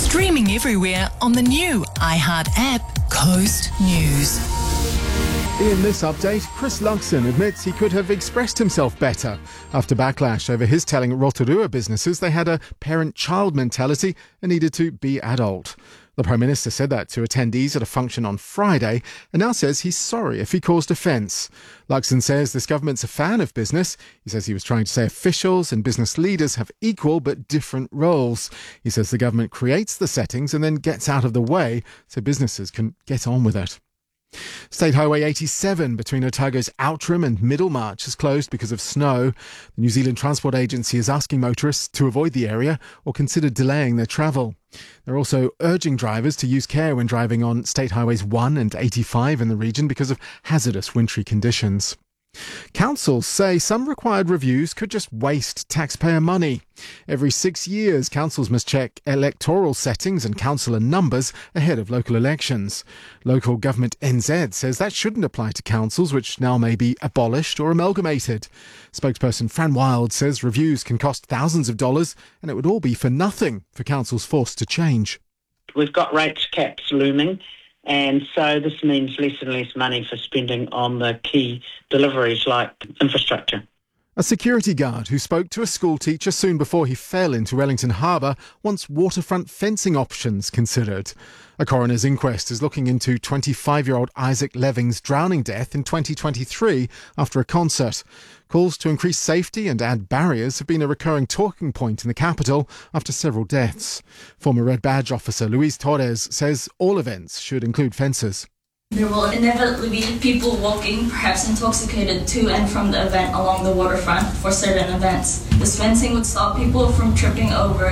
Streaming everywhere on the new iHeart app, Coast News. In this update, Chris Luxon admits he could have expressed himself better after backlash over his telling Rotorua businesses they had a parent-child mentality and needed to be adult. The Prime Minister said that to attendees at a function on Friday and now says he's sorry if he caused offence. Luxon says this government's a fan of business. He says he was trying to say officials and business leaders have equal but different roles. He says the government creates the settings and then gets out of the way so businesses can get on with it. State Highway 87 between Otago's Outram and Middlemarch is closed because of snow. The New Zealand Transport Agency is asking motorists to avoid the area or consider delaying their travel. They're also urging drivers to use care when driving on State Highways 1 and 85 in the region because of hazardous wintry conditions. Councils say some required reviews could just waste taxpayer money. Every 6 years, councils must check electoral settings and councillor numbers ahead of local elections. Local Government NZ says that shouldn't apply to councils, which now may be abolished or amalgamated. Spokesperson Fran Wild says reviews can cost thousands of dollars and it would all be for nothing for councils forced to change. We've got rate caps looming, and so this means less and less money for spending on the key deliveries like infrastructure. A security guard who spoke to a school teacher soon before he fell into Wellington Harbour wants waterfront fencing options considered. A coroner's inquest is looking into 25-year-old Isaac Leving's drowning death in 2023 after a concert. Calls to increase safety and add barriers have been a recurring talking point in the capital after several deaths. Former Red Badge officer Luis Torres says all events should include fences. There will inevitably be people walking, perhaps intoxicated, to and from the event along the waterfront for certain events. This fencing would stop people from tripping over